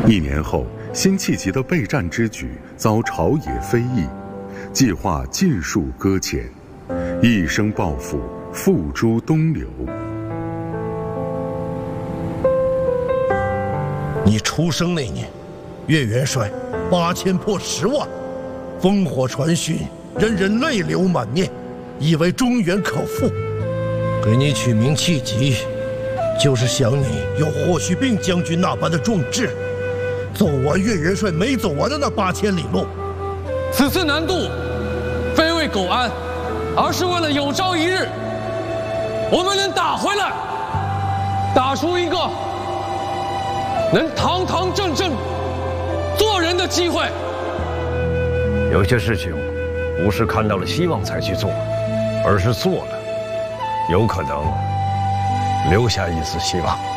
1年后，辛弃疾的备战之举遭朝野非议，计划尽数搁浅，一生抱负付诸东流。 你出生那年，岳元帅8000破10万，烽火传讯，人人泪流满面，以为中原可复。给你取名弃疾，就是想你有霍去病将军那般的壮志，走完岳元帅没走完的那8000里路。 此次南渡，非为苟安，而是为了有朝一日，我们能打回来，打出一个能堂堂正正做人的机会。 有些事情不是看到了希望才去做，而是做了，有可能留下一丝希望。